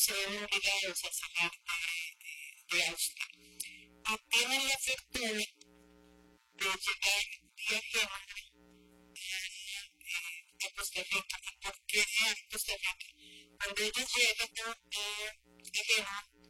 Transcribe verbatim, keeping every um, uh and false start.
se ven obligados a salir de, de Austria. Y tienen la fortuna de llegar vía Génova a Costa Rica. ¿Y por qué a Costa Rica? Cuando ellos llegan a, a Génova,